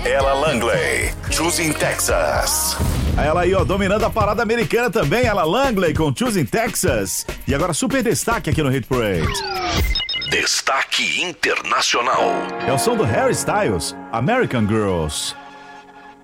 Ella Langley, Choosing Texas. Ela aí, ó, dominando a parada americana também, Ella Langley com Choosing Texas. E agora super destaque aqui no Hit Parade. Destaque internacional. É o som do Harry Styles, American Girls.